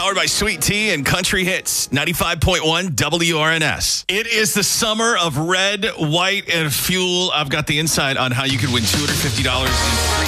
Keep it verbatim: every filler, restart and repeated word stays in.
Powered by Sweet Tea and Country Hits, ninety-five point one W R N S. It is the summer of red, white, and fuel. I've got the insight on how you could win two hundred fifty dollars in free